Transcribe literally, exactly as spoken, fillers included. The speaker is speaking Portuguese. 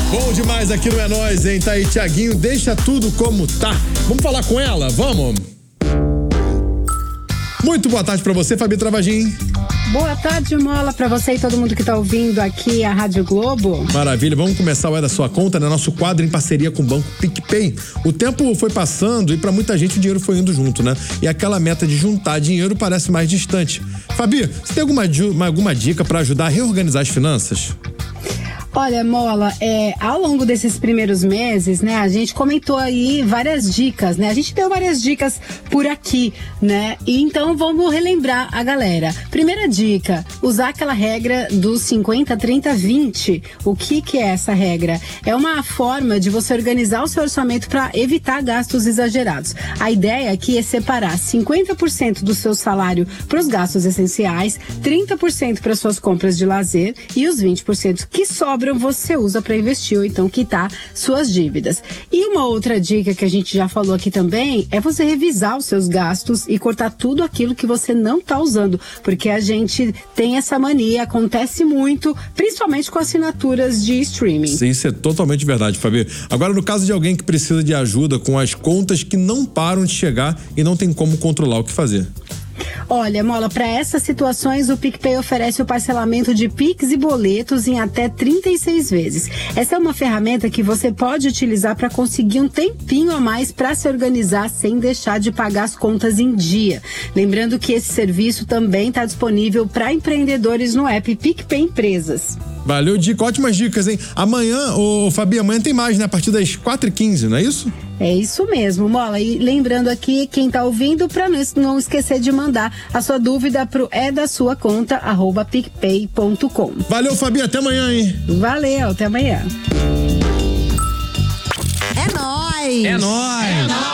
Bom demais aqui no É Nóis, hein? Tá aí, Thiaguinho, deixa tudo como tá. Vamos falar com ela? Vamos? Muito boa tarde pra você, Fabi Travagin. Boa tarde, Mola, pra você e todo mundo que tá ouvindo aqui a Rádio Globo. Maravilha, vamos começar o É da Sua Conta, né? Nosso quadro em parceria com o Banco PicPay. O tempo foi passando e pra muita gente o dinheiro foi indo junto, né? E aquela meta de juntar dinheiro parece mais distante. Fabi, você tem alguma, alguma dica pra ajudar a reorganizar as finanças? Olha, Mola, é, ao longo desses primeiros meses, né, a gente comentou aí várias dicas, né? A gente deu várias dicas por aqui, né? E então vamos relembrar a galera. Primeira dica, usar aquela regra dos cinquenta, trinta, vinte. O que que é essa regra? É uma forma de você organizar o seu orçamento para evitar gastos exagerados. A ideia aqui é separar cinquenta por cento do seu salário para os gastos essenciais, trinta por cento para suas compras de lazer e os vinte por cento que sobram você usa para investir ou então quitar suas dívidas. E uma outra dica que a gente já falou aqui também é você revisar os seus gastos e cortar tudo aquilo que você não está usando, porque a gente tem essa mania, acontece muito, principalmente com assinaturas de streaming. Sim, isso é totalmente verdade, Fabi. Agora, no caso de alguém que precisa de ajuda com as contas que não param de chegar e não tem como controlar o que fazer. Olha, Mola, para essas situações o PicPay oferece o parcelamento de Pix e boletos em até trinta e seis vezes. Essa é uma ferramenta que você pode utilizar para conseguir um tempinho a mais para se organizar sem deixar de pagar as contas em dia. Lembrando que esse serviço também está disponível para empreendedores no app PicPay Empresas. Valeu, dica, ótimas dicas, hein? Amanhã, ô Fabi, amanhã tem mais, né? A partir das quatro e quinze, não é isso? É isso mesmo, Mola. E lembrando aqui, quem tá ouvindo, para não esquecer de mandar a sua dúvida pro é da sua conta, arroba picpay ponto com. Valeu, Fabi, até amanhã, hein? Valeu, até amanhã. É nóis! É nóis! É nóis!